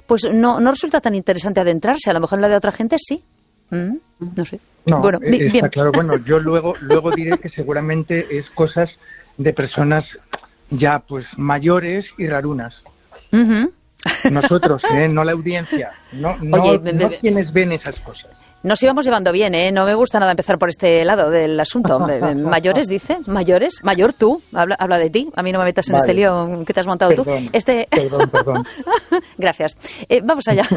pues no resulta tan interesante adentrarse. A lo mejor en la de otra gente sí. No sé. No, bueno, está bien. claro. Bueno, yo luego diré que seguramente es cosas de personas ya pues mayores y rarunas. Nosotros, no la audiencia, no quienes ven esas cosas. Nos íbamos llevando bien, ¿eh? No me gusta nada empezar por este lado del asunto. ¿Mayores, dice? ¿Mayores? ¿Mayor tú? Habla de ti. A mí no me metas en este lío que te has montado perdón, tú. Perdón. Gracias. Vamos allá.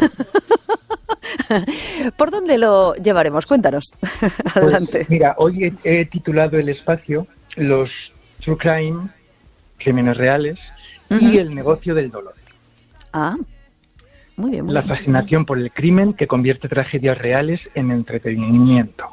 ¿Por dónde lo llevaremos? Cuéntanos. Adelante. Pues, mira, hoy he titulado el espacio Los True Crime, crímenes reales, y el negocio del dolor. Ah, muy bien. La fascinación por el crimen que convierte tragedias reales en entretenimiento.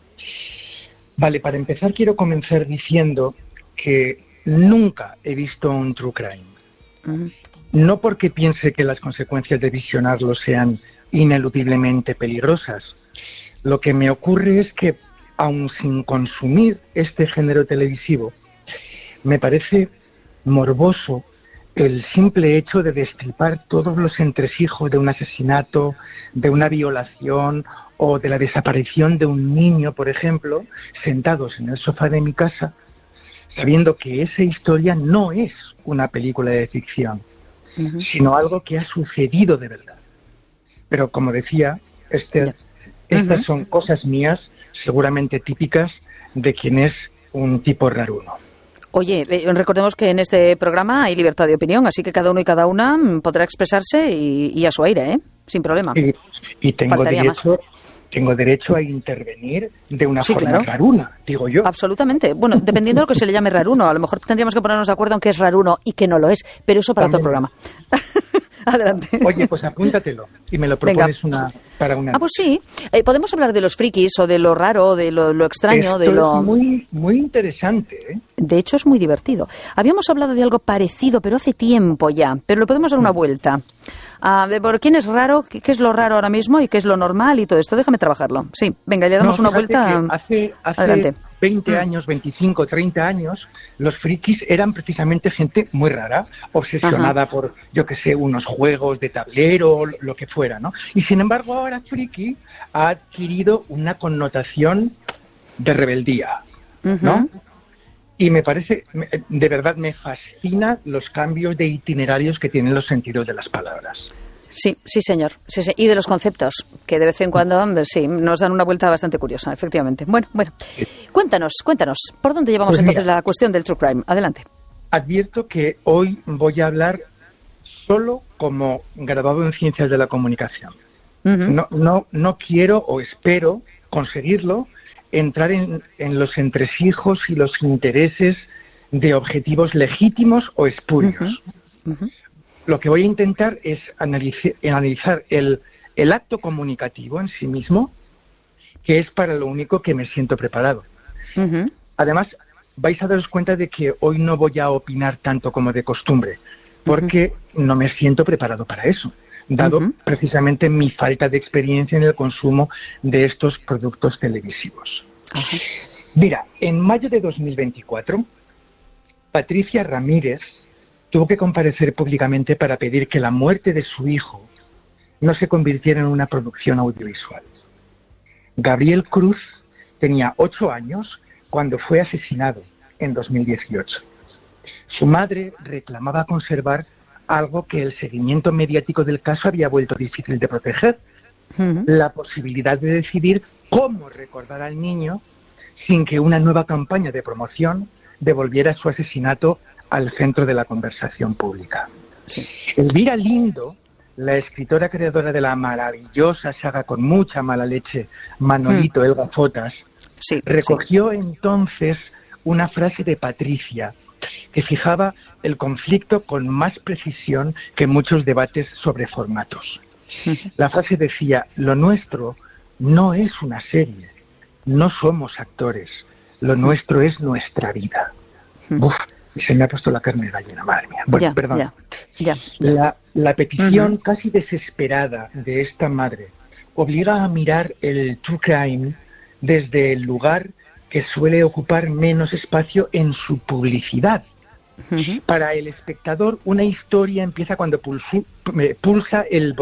Vale, para empezar quiero comenzar diciendo que nunca he visto un true crime. No porque piense que las consecuencias de visionarlo sean ineludiblemente peligrosas. Lo que me ocurre es que, aun sin consumir este género televisivo, me parece morboso el simple hecho de destripar todos los entresijos de un asesinato, de una violación o de la desaparición de un niño, por ejemplo, sentados en el sofá de mi casa, sabiendo que esa historia no es una película de ficción, sino algo que ha sucedido de verdad. Pero como decía, estas son cosas mías, seguramente típicas de quien es un tipo raruno. Oye, recordemos que en este programa hay libertad de opinión, así que cada uno y cada una podrá expresarse y a su aire, sin problema. Y tengo derecho a intervenir de una forma claro. raruna, digo yo. Absolutamente. Bueno, dependiendo de lo que se le llame raruno, a lo mejor tendríamos que ponernos de acuerdo en qué es raruno y qué no lo es, pero eso para otro programa. Adelante. Oye, pues apúntatelo y me lo propones para una... Ah, pues sí. Podemos hablar de los frikis o de lo raro, de lo extraño, Esto es muy, muy interesante, ¿eh? De hecho, es muy divertido. Habíamos hablado de algo parecido, pero hace tiempo ya. Pero le podemos dar una vuelta. ¿Por quién es raro? ¿Qué es lo raro ahora mismo y qué es lo normal y todo esto? Déjame trabajarlo. Sí, venga, le damos una vuelta. Hace Adelante. 20 años, 25, 30 años, los frikis eran precisamente gente muy rara, obsesionada por, yo que sé, unos juegos de tablero, lo que fuera, ¿no? Y sin embargo, ahora friki ha adquirido una connotación de rebeldía, ¿no? Y me parece, de verdad, me fascina los cambios de itinerarios que tienen los sentidos de las palabras. Sí, señor. Sí. Y de los conceptos, que de vez en cuando, sí, nos dan una vuelta bastante curiosa, efectivamente. Bueno. Cuéntanos, ¿por dónde llevamos entonces la cuestión del true crime? Adelante. Advierto que hoy voy a hablar solo como graduado en Ciencias de la Comunicación. No quiero o espero conseguirlo entrar en los entresijos y los intereses de objetivos legítimos o espurios. Lo que voy a intentar es analizar el acto comunicativo en sí mismo, que es para lo único que me siento preparado. Además, vais a daros cuenta de que hoy no voy a opinar tanto como de costumbre, porque no me siento preparado para eso, dado precisamente mi falta de experiencia en el consumo de estos productos televisivos. Mira, en mayo de 2024, Patricia Ramírez tuvo que comparecer públicamente para pedir que la muerte de su hijo no se convirtiera en una producción audiovisual. Gabriel Cruz tenía 8 años cuando fue asesinado en 2018. Su madre reclamaba conservar algo que el seguimiento mediático del caso había vuelto difícil de proteger, la posibilidad de decidir cómo recordar al niño sin que una nueva campaña de promoción devolviera su asesinato al centro de la conversación pública. Elvira Lindo, la escritora creadora de la maravillosa saga con mucha mala leche Manolito el Gafotas, recogió entonces una frase de Patricia que fijaba el conflicto con más precisión que muchos debates sobre formatos. La frase decía: lo nuestro no es una serie, no somos actores, lo nuestro es nuestra vida. Uf, se me ha puesto la carne de gallina, madre mía. Bueno, perdón. La petición casi desesperada de esta madre obliga a mirar el true crime desde el lugar que suele ocupar menos espacio en su publicidad. Para el espectador, una historia empieza cuando pulsa el